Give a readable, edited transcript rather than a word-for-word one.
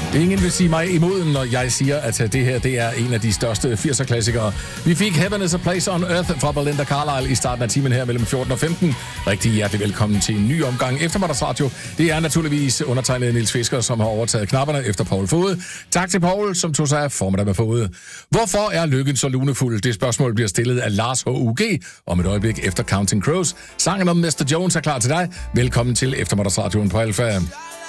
Ingen vil sige mig imod, når jeg siger, at det her det er en af de største 80'er-klassikere. Vi fik Heaven is a Place on Earth fra Belinda Carlisle i starten af timen her mellem 14 og 15. Rigtig hjertelig velkommen til en ny omgang Eftermiddagsradio. Det er naturligvis undertegnet Niels Fisker, som har overtaget knapperne efter Poul Fode. Tak til Poul, som tog sig af formiddag med Fode. Hvorfor er lykken så lunefuld? Det spørgsmål bliver stillet af Lars H.U.G. om et øjeblik efter Counting Crows. Sangen om Mr. Jones er klar til dig. Velkommen til Eftermiddagsradioen på Alfa.